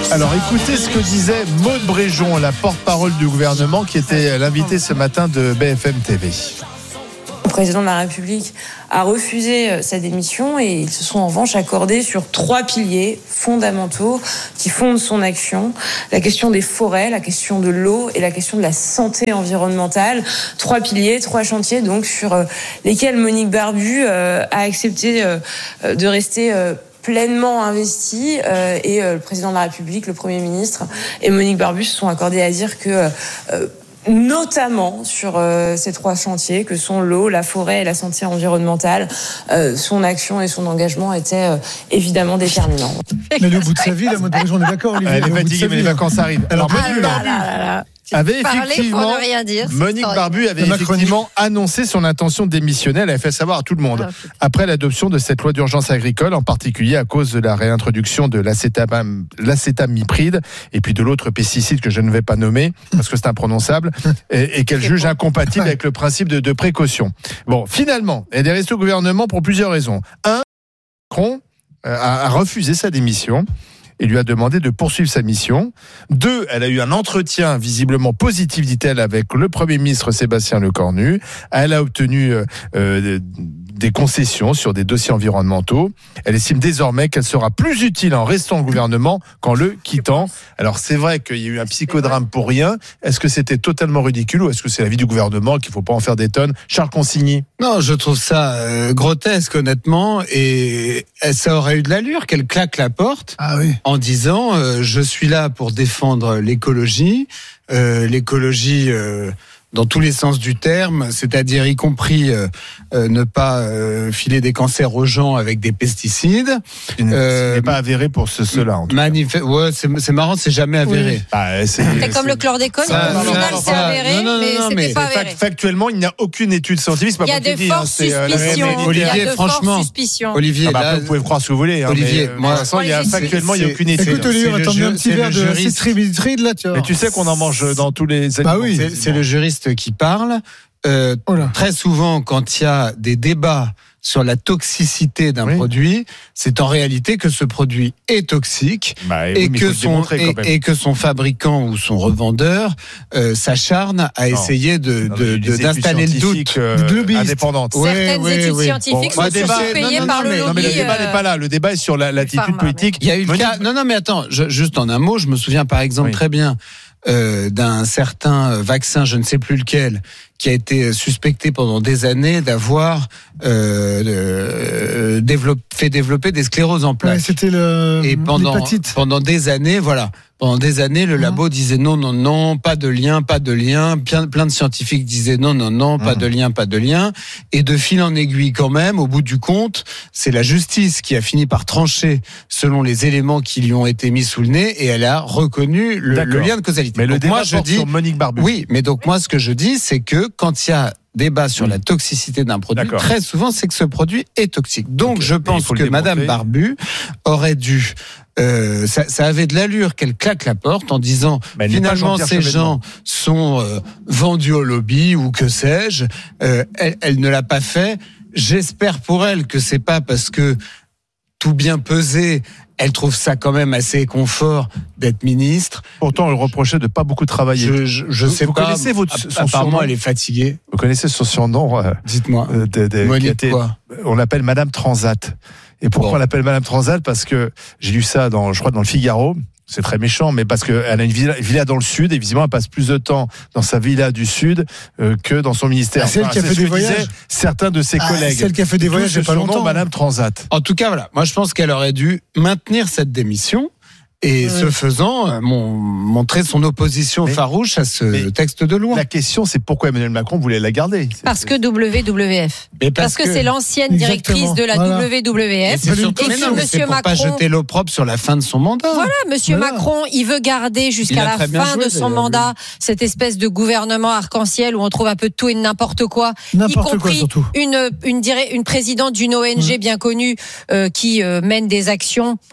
Alors écoutez ce que disait Maude Bréjon, la porte-parole du gouvernement, qui était l'invitée ce matin de BFM TV. Le président de la République a refusé sa démission et ils se sont en revanche accordés sur 3 piliers fondamentaux qui fondent son action. La question des forêts, la question de l'eau et la question de la santé environnementale. 3 piliers, 3 chantiers donc sur lesquels Monique Barbu a accepté de rester pleinement investi et le président de la République, le Premier ministre et Monique Barbu se sont accordés à dire que notamment sur ces 3 chantiers que sont l'eau, la forêt et la santé environnementale, son action et son engagement étaient évidemment déterminants. Mais le bout de sa vie, la Maude Bréjon, on est d'accord, Olivier. Elle est fatiguée, mais les vacances arrivent. Alors Monique Barbu avait effectivement, Monique Barbu avait effectivement annoncé son intention de démissionner. Elle avait fait savoir à tout le monde après l'adoption de cette loi d'urgence agricole, en particulier à cause de la réintroduction de l'acétamipride et puis de l'autre pesticide que je ne vais pas nommer parce que c'est imprononçable et qu'elle juge incompatible avec le principe de précaution. Bon, finalement, elle est restée au gouvernement pour plusieurs raisons. Macron a refusé sa démission et lui a demandé de poursuivre sa mission. 2, elle a eu un entretien visiblement positif, dit-elle, avec le Premier ministre Sébastien Lecornu. Elle a obtenu des concessions sur des dossiers environnementaux. Elle estime désormais qu'elle sera plus utile en restant au gouvernement qu'en le quittant. Alors c'est vrai qu'il y a eu un psychodrame pour rien. Est-ce que c'était totalement ridicule ou est-ce que c'est l'avis du gouvernement qu'il ne faut pas en faire des tonnes? Charles Consigny. Non, je trouve ça grotesque honnêtement et ça aurait eu de l'allure qu'elle claque la porte en disant je suis là pour défendre l'écologie. L'écologie dans tous les sens du terme, c'est-à-dire y compris ne pas filer des cancers aux gens avec des pesticides. Ce n'est pas avéré pour cela. En tout cas. Ouais, c'est marrant, c'est jamais avéré. Oui. C'est comme le chlordécone. Au final, c'est avéré, mais c'était pas avéré. Factuellement, il n'y a aucune étude scientifique. Il y a de fortes suspicions. Olivier, franchement, Olivier, vous pouvez croire ce que vous voulez. Olivier, factuellement, il n'y a aucune étude. Écoute, Olivier, on va t'emmener un petit verre de citritride là, tu vois. Mais tu sais qu'on en mange dans tous les aliments. Bah oui, c'est le juriste qui parle. Très souvent, quand il y a des débats sur la toxicité d'un produit, c'est en réalité que ce produit est toxique et que son fabricant ou son revendeur s'acharne à essayer d'installer le doute. Indépendante. Certaines études scientifiques sont payées par le lobby. Mais le débat n'est pas là. Le débat est sur l'attitude politique. Il y a eu le cas. Non, mais attends. Juste en un mot, je me souviens par exemple très bien d'un certain vaccin, je ne sais plus lequel, qui a été suspecté pendant des années d'avoir fait développer des scléroses en plaques. C'était l'hépatite. Pendant des années, le labo disait non, pas de lien. Plein de scientifiques disaient non, pas de lien. Et de fil en aiguille quand même, au bout du compte, c'est la justice qui a fini par trancher selon les éléments qui lui ont été mis sous le nez et elle a reconnu le lien de causalité. Mais donc le débat porte sur Monique Barbu. Oui, mais donc moi ce que je dis, c'est que quand il y a débat sur la toxicité d'un produit, très souvent c'est que ce produit est toxique. Donc je pense que Madame Barbu aurait dû ça avait de l'allure qu'elle claque la porte en disant finalement ces gens sont vendus au lobby ou que sais-je. Elle ne l'a pas fait. J'espère pour elle que c'est pas parce que tout bien pesé, elle trouve ça quand même assez confort d'être ministre. Pourtant, elle reprochait de pas beaucoup travailler. Je sais pas. Vous connaissez son surnom? Elle est fatiguée. Vous connaissez son surnom? Dites-moi. On l'appelle Madame Transat. Et pourquoi on l'appelle Madame Transat? Parce que j'ai lu ça dans le Figaro. C'est très méchant, mais parce qu'elle a une villa dans le sud et visiblement elle passe plus de temps dans sa villa du sud que dans son ministère. Celle qui a fait des voyages. Certains de ses collègues. Celle qui a fait des voyages il n'y a pas longtemps. Madame Transat. En tout cas, voilà. Moi, je pense qu'elle aurait dû maintenir cette démission. Et ce faisant, montrer son opposition farouche à ce texte de loi. La question, c'est pourquoi Emmanuel Macron voulait la garder. Parce que WWF. Parce que c'est l'ancienne directrice de la WWF. Et c'est pour pas jeter l'opprobre sur la fin de son mandat. Voilà, Monsieur Macron, il veut garder jusqu'à la fin de son mandat cette espèce de gouvernement arc-en-ciel où on trouve un peu de tout et de n'importe quoi. Y compris une présidente d'une ONG bien connue qui mène des actions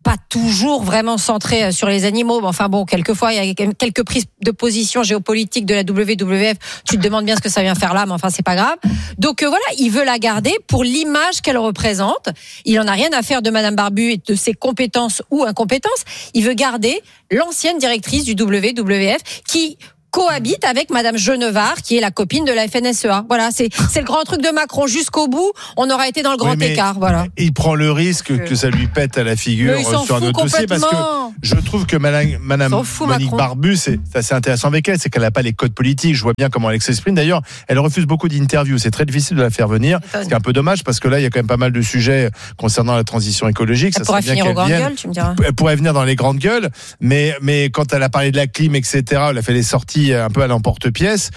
pas toujours vraiment centré sur les animaux. Mais enfin bon, quelquefois, il y a quelques prises de position géopolitiques de la WWF. Tu te demandes bien ce que ça vient faire là, mais enfin, c'est pas grave. Donc voilà, il veut la garder pour l'image qu'elle représente. Il en a rien à faire de Madame Barbu et de ses compétences ou incompétences. Il veut garder l'ancienne directrice du WWF qui cohabite avec Madame Genevard, qui est la copine de la FNSEA. Voilà, c'est le grand truc de Macron. Jusqu'au bout, on aura été dans le grand écart. Voilà. Il prend le risque que ça lui pète à la figure sur un autre dossier, parce que je trouve que Madame Monique Barbu, c'est assez intéressant avec elle, c'est qu'elle n'a pas les codes politiques. Je vois bien comment elle s'exprime. D'ailleurs, elle refuse beaucoup d'interviews. C'est très difficile de la faire venir. C'est un peu dommage parce que là, il y a quand même pas mal de sujets concernant la transition écologique. Elle pourrait finir aux grandes gueules, tu me diras. Elle pourrait venir dans les grandes gueules, mais quand elle a parlé de la clim, etc., elle a fait les sorties un peu à l'emporte-pièce.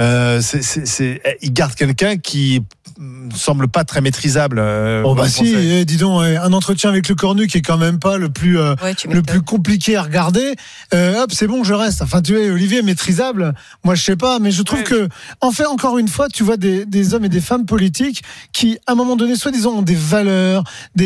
Il garde quelqu'un qui semble pas très maîtrisable. Dis donc, un entretien avec le Cornu qui est quand même pas le plus compliqué à regarder. Hop, c'est bon, je reste. Enfin, tu es Olivier maîtrisable. Moi, je sais pas, mais je trouve que, en fait, encore une fois, tu vois des hommes et des femmes politiques qui, à un moment donné, soi-disant, ont des valeurs,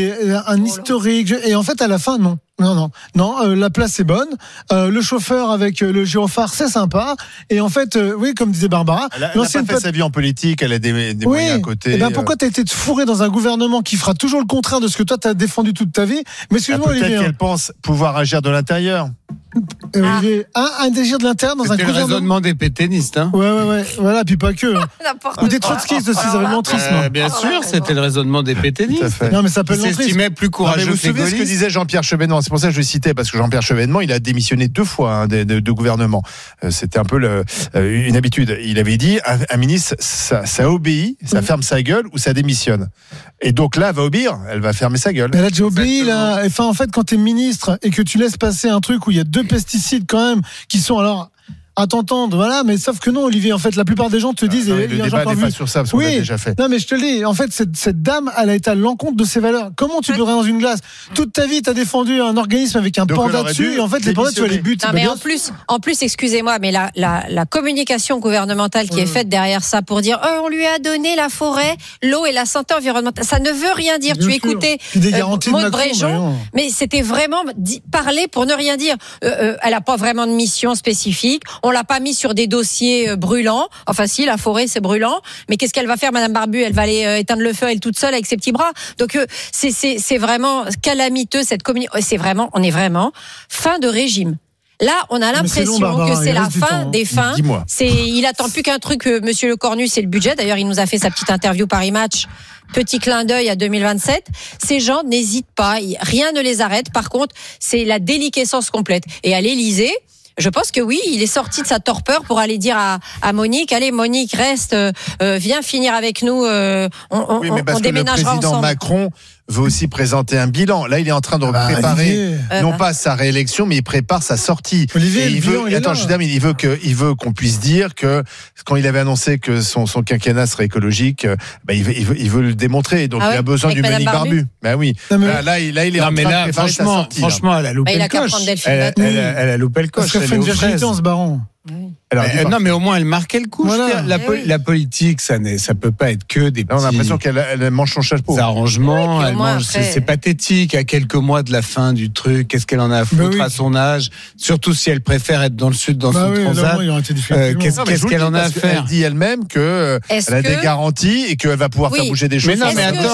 un historique, et en fait, à la fin, non. Non, la place est bonne. Le chauffeur avec le gyrophare, c'est sympa. Et en fait, oui, comme disait Barbara, elle a pas fait sa vie en politique, elle a des moyens à côté. Et pourquoi t'as été fourré dans un gouvernement qui fera toujours le contraire de ce que toi t'as défendu toute ta vie? Mais excuse-moi, peut-être Olivier, qu'elle pense pouvoir agir de l'intérieur. Olivier, un désir de l'intérieur dans un gouvernement. C'était le raisonnement des pétainistes, hein. Ouais. Voilà, puis pas que. Ou des trotskistes aussi, ça avait l'entrisme. Bien sûr, c'était le raisonnement des pétainistes. Non, mais ça s'appelle l'entrisme. Il s'estimait plus courageux. Vous vous souvenez ce que disait Jean-Pierre Chevènement? C'est pour ça que je le citais, parce que Jean-Pierre Chevènement, il a démissionné 2 fois de gouvernement. C'était un peu une habitude. Il avait dit, un ministre, ça obéit, ça ferme sa gueule ou ça démissionne. Et donc là, elle va obéir, elle va fermer sa gueule. Elle a déjà obéi, là. Enfin, en fait, quand t'es ministre et que tu laisses passer un truc où il y a 2 pesticides quand même qui sont alors à t'entendre, voilà, mais sauf que non, Olivier, en fait, la plupart des gens te disent... le débat n'est pas sur ça, parce qu'on l'a déjà fait. Non, mais je te le dis, en fait, cette dame, elle a été à l'encontre de ses valeurs. Comment tu peux rentrer dans une glace? Toute ta vie, t'as défendu un organisme avec un panda dessus, et en fait, les pandas, tu vas les buter. Non, mais en plus, excusez-moi, mais la communication gouvernementale qui est faite derrière ça pour dire, on lui a donné la forêt, l'eau et la santé environnementale, ça ne veut rien dire. Tu écoutais Maud Bréjon, mais c'était vraiment parler pour ne rien dire. Elle a pas vraiment de mission spécifique. On l'a pas mis sur des dossiers brûlants. Enfin, si, la forêt, c'est brûlant. Mais qu'est-ce qu'elle va faire, Madame Barbu? Elle va aller éteindre le feu, elle toute seule, avec ses petits bras. Donc, c'est vraiment calamiteux, cette communication. On est vraiment fin de régime. Là, on a l'impression que c'est la fin des fins. Il attend plus qu'un truc, Monsieur Le Cornu, c'est le budget. D'ailleurs, il nous a fait sa petite interview Paris Match. Petit clin d'œil à 2027. Ces gens n'hésitent pas. Rien ne les arrête. Par contre, c'est la déliquescence complète. Et à l'Élysée, je pense que oui, il est sorti de sa torpeur pour aller dire à Monique, allez Monique, reste, viens finir avec nous, on déménagera ensemble. Le président Macron veut aussi présenter un bilan. Là, il est en train de préparer, non pas sa réélection, mais il prépare sa sortie. Olivier, il veut qu'on puisse dire que quand il avait annoncé que son quinquennat serait écologique, il veut le démontrer. Donc, il a besoin du Monique Barbu. Ben oui. Là, il est en train de préparer sa sortie. Franchement, elle a loupé le coche. Elle a loupé le coche. Elle fait une virginité en se barrant. Alors, non, mais au moins elle marquait le coup. Voilà. La politique, ça peut pas être que des petits. On a l'impression qu'elle mange son chapeau. Arrangements, c'est pathétique. À quelques mois de la fin du truc, qu'est-ce qu'elle en a à foutre à son âge? Surtout si elle préfère être dans le sud, dans son transat. Qu'est-ce qu'elle en a à faire? Elle dit elle-même que elle a des garanties et qu'elle va pouvoir faire bouger des choses.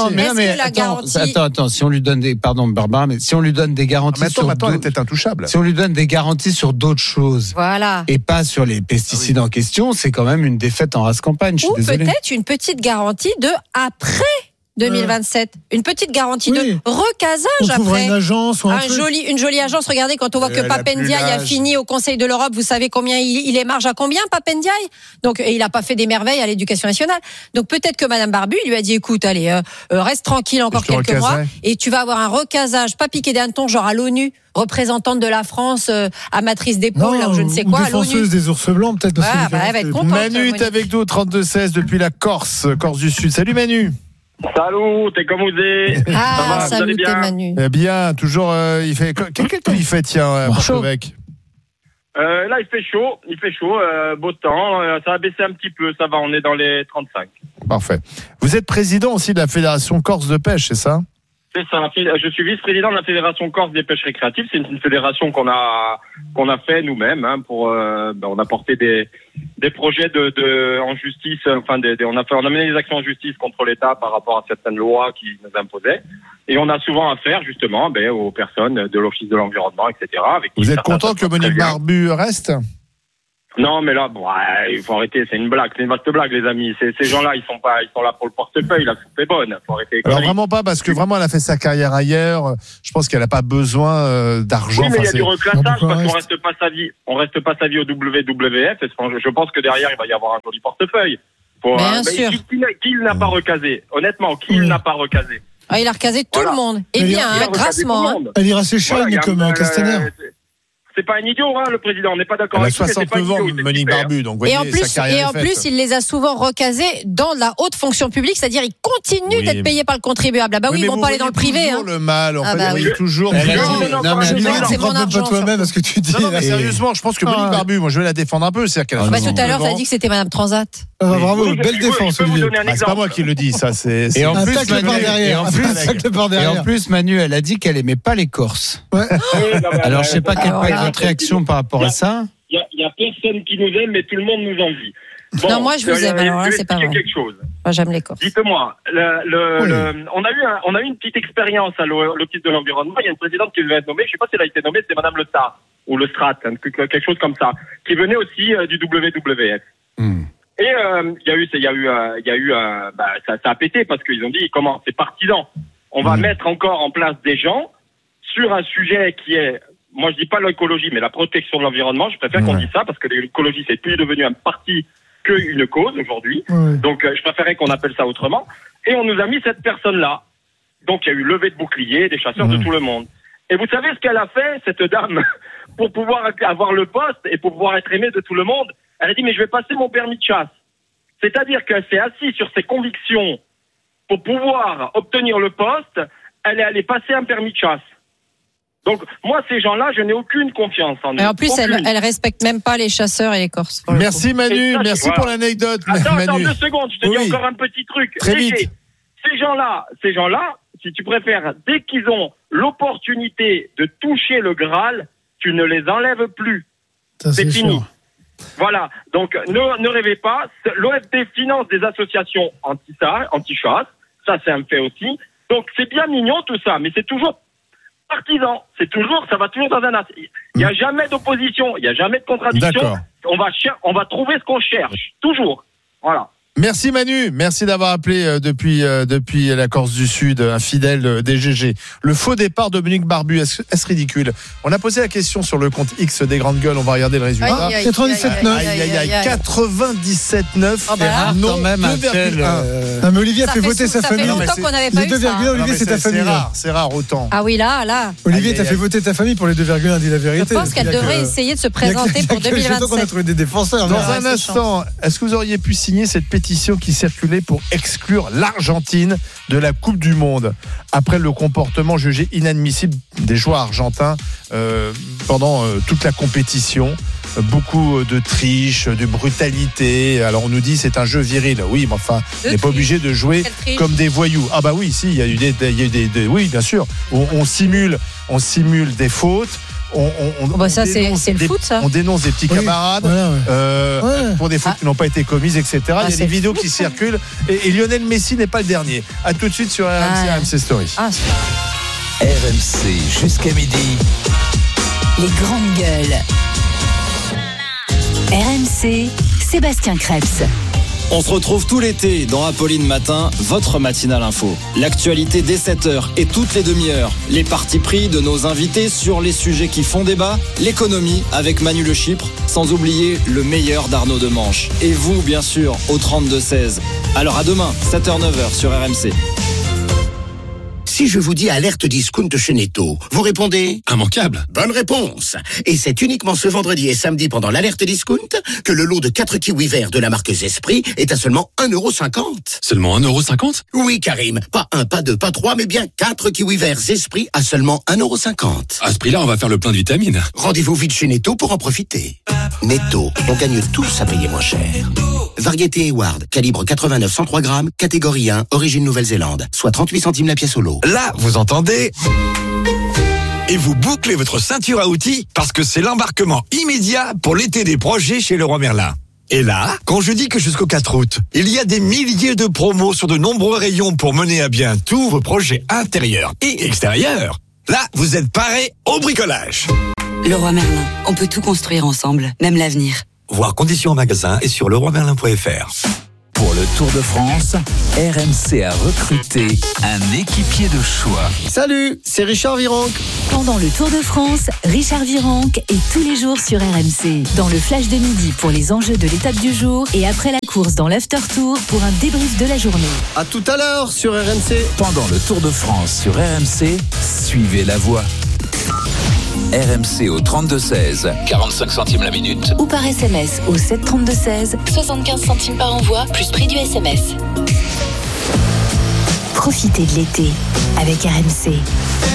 Attends. Si on lui donne Barbara, mais si on lui donne des garanties sur elle était intouchable. Si on lui donne des garanties sur d'autres choses, voilà, et pas sur les pesticides en question, c'est quand même une défaite en race campagne. Ou peut-être une petite garantie de après 2027. Une petite garantie de recasage après. Une agence ou une jolie agence. Regardez, quand on voit que Pape Ndiaye a fini au Conseil de l'Europe, vous savez combien il émarge à combien, Pape Ndiaye? Donc, il n'a pas fait des merveilles à l'éducation nationale. Donc, peut-être que Madame Barbu lui a dit, écoute, allez, reste tranquille encore quelques mois et tu vas avoir un recasage, pas piqué d'un ton, genre à l'ONU, représentante de la France, amatrice d'épaule, là où je ne sais quoi, à l'ONU. Défenseuse des ours blancs, peut-être. Elle va être contente. Manu est avec nous, 32-16, depuis la Corse du Sud. Salut Manu. Salut, t'es comme vous êtes. Salut, t'es Manu. Eh bien, toujours, il fait. Quel temps il fait, tiens, Porto-Bec? Là, il fait chaud, beau temps. Ça a baissé un petit peu, ça va, on est dans les 35. Parfait. Vous êtes président aussi de la Fédération Corse de pêche, c'est ça? C'est ça. Je suis vice-président de la Fédération Corse des pêches récréatives. C'est une fédération qu'on a fait nous-mêmes, hein, on a porté des projets en justice. Enfin, on a mené des actions en justice contre l'État par rapport à certaines lois qui nous imposaient. Et on a souvent affaire justement aux personnes de l'Office de l'environnement, etc. Vous êtes content que Monique Barbu reste ? Non, mais là, il faut arrêter. C'est une blague, c'est une vaste blague, les amis. Ces gens-là, ils sont là pour le portefeuille. La soupe est bonne. Faut arrêter. Alors vraiment pas, parce que vraiment, elle a fait sa carrière ailleurs. Je pense qu'elle n'a pas besoin d'argent. Oui, mais il y a du reclassage parce qu'on reste pas sa vie au WWF. Je pense que derrière, il va y avoir un joli portefeuille. Bien sûr. Qui n'a pas recasé? Honnêtement, qui n'a pas recasé? Il a recasé tout le monde. Et bien, grassement. Elle ira sécher comme Castaner. C'est pas un idiot, le président. On n'est pas d'accord avec ça. Elle a 69 ans, Monique Barbu. Donc, et en plus, il les a souvent recasés dans la haute fonction publique, c'est-à-dire ils continuent d'être payés par le contribuable. Ils vont pas aller dans le privé. Toujours le mal, en fait. Oui. Toujours. Non, mais c'est mon argent. Pas toi-même à ce que tu dis. Non, mais sérieusement, je pense que Monique Barbu, moi, je vais la défendre un peu. Tout à l'heure, t'as dit que c'était Madame Transat. Bravo, belle défense, Olivier. C'est pas moi qui le dis, ça. Et en plus, Manu, elle a dit qu'elle aimait pas les Corses. Alors, je sais pas quelle peut être votre réaction par rapport à ça. Il y a personne qui nous aime, mais tout le monde nous envie. Bon, non, moi je vous aime. Alors là, c'est pas vrai. Quelque chose. Moi, j'aime les Corses. Dites-moi, on a eu une petite expérience à l'Office de l'environnement. Il y a une présidente qui devait être nommée. Je sais pas si elle a été nommée. C'est Madame Le Strat ou Le Strat, quelque chose comme ça, qui venait aussi du WWF. Et ça a pété parce qu'ils ont dit comment c'est partisan. On va mettre encore en place des gens sur un sujet qui est, moi je dis pas l'écologie, mais la protection de l'environnement. Je préfère qu'on dise ça parce que l'écologie c'est plus devenu un parti qu'une cause aujourd'hui. Donc je préférais qu'on appelle ça autrement. Et on nous a mis cette personne-là. Donc il y a eu levée de boucliers, des chasseurs de tout le monde. Et vous savez ce qu'elle a fait, cette dame, pour pouvoir avoir le poste et pour pouvoir être aimée de tout le monde? Elle a dit mais je vais passer mon permis de chasse. C'est-à-dire qu'elle s'est assise sur ses convictions pour pouvoir obtenir le poste. Elle est allée passer un permis de chasse. Donc, moi, ces gens-là, je n'ai aucune confiance en eux. Et en plus, elle respecte même pas les chasseurs et les Corses. Merci Manu, merci pour l'anecdote. Attends 2 secondes, je te dis encore un petit truc. Très vite. Ces gens-là, si tu préfères, dès qu'ils ont l'opportunité de toucher le Graal, tu ne les enlèves plus. C'est fini. Sûr. Voilà, donc ne rêvez pas. L'OFD finance des associations anti-chasse, ça c'est un fait aussi. Donc c'est bien mignon tout ça, mais c'est toujours partisan. Ça va toujours dans un axe. Il n'y a jamais d'opposition, il n'y a jamais de contradiction. On va trouver ce qu'on cherche, toujours. Voilà. Merci Manu, merci d'avoir appelé depuis la Corse du Sud, un fidèle des GG. Le faux départ de Monique Barbu, est-ce ridicule? On a posé la question sur le compte X des grandes gueules, on va regarder le résultat. 97,9. 97,9. Non, même un tel. Mais Olivier a fait voter sa famille. Ça fait longtemps qu'on n'avait pas eu ça. Les 2,1, Olivier, c'est ta famille. C'est rare autant. Ah oui, là. Olivier, t'as fait voter ta famille pour les 2,1, dis la vérité. Je pense qu'elle devrait essayer de se présenter pour 2027. On a trouvé des défenseurs. Dans un instant, est-ce que vous auriez pu signer cette pétition qui circulait pour exclure l'Argentine de la Coupe du Monde après le comportement jugé inadmissible des joueurs argentins pendant toute la compétition? Beaucoup de triche, de brutalité. Alors on nous dit c'est un jeu viril. Oui, mais enfin, on n'est pas obligé de jouer comme des voyous. Ah bah oui, si, il y a eu des oui, bien sûr. On simule des fautes. Ça c'est le foot, ça. On dénonce des petits camarades pour des fautes qui n'ont pas été commises, etc. Il y a des vidéos qui circulent et Lionel Messi n'est pas le dernier. À tout de suite sur RMC Story. RMC jusqu'à midi. Les grandes gueules. RMC, Sébastien Krebs. On se retrouve tout l'été dans Apolline Matin, votre matinale info. L'actualité dès 7h et toutes les demi-heures. Les partis pris de nos invités sur les sujets qui font débat. L'économie avec Manu Le Chypre, sans oublier le meilleur d'Arnaud Demanche. Et vous, bien sûr, au 32-16. Alors à demain, 7h-9h sur RMC. Si je vous dis alerte discount chez Netto, vous répondez immanquable. Bonne réponse. Et c'est uniquement ce vendredi et samedi pendant l'alerte discount que le lot de 4 kiwis verts de la marque Zespri est à seulement 1,50€. Seulement 1,50€? Oui, Karim. Pas 1, pas 2, pas 3, mais bien 4 kiwis verts Zespri à seulement 1,50€. À ce prix-là, on va faire le plein de vitamines. Rendez-vous vite chez Netto pour en profiter. Netto, on gagne tous à payer moins cher. Variété Hayward, calibre 89-103 grammes, catégorie 1, origine Nouvelle-Zélande, soit 38 centimes la pièce au lot. Là, vous entendez... Et vous bouclez votre ceinture à outils parce que c'est l'embarquement immédiat pour l'été des projets chez Leroy Merlin. Et là, quand je dis que jusqu'au 4 août, il y a des milliers de promos sur de nombreux rayons pour mener à bien tous vos projets intérieurs et extérieurs, là, vous êtes parés au bricolage. Leroy Merlin, on peut tout construire ensemble, même l'avenir. Voir conditions en magasin et sur leroymerlin.fr. Pour le Tour de France, RMC a recruté un équipier de choix. Salut, c'est Richard Virenque. Pendant le Tour de France, Richard Virenque est tous les jours sur RMC. Dans le flash de midi pour les enjeux de l'étape du jour et après la course dans l'after tour pour un débrief de la journée. À tout à l'heure sur RMC. Pendant le Tour de France sur RMC, suivez la voie. RMC au 32-16, 45 centimes la minute. Ou par SMS au 732-16, 75 centimes par envoi, plus prix du SMS. Profitez de l'été avec RMC.